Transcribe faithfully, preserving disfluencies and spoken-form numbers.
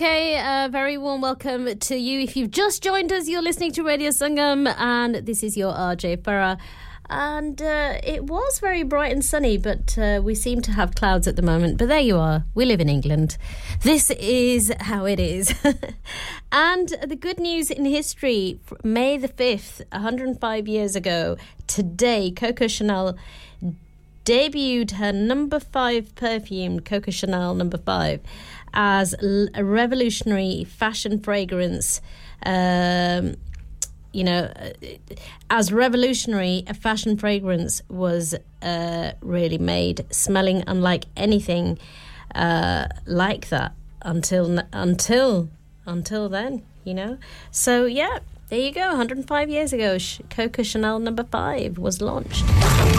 Okay, a very warm welcome to you. If you've just joined us, you're listening to Radio Sangam, and this is your R J Farah. And uh, it was very bright and sunny, but uh, we seem to have clouds at the moment. But there you are. We live in England. This is how it is. And the good news in history, May the fifth, one hundred five years ago, today, Coco Chanel debuted her number five perfume, Coco Chanel number five, as a revolutionary fashion fragrance. Um, you know, as revolutionary a fashion fragrance was uh, really made, smelling unlike anything uh, like that until until until then. You know, so yeah, there you go. one hundred five years ago, Coco Chanel number five was launched.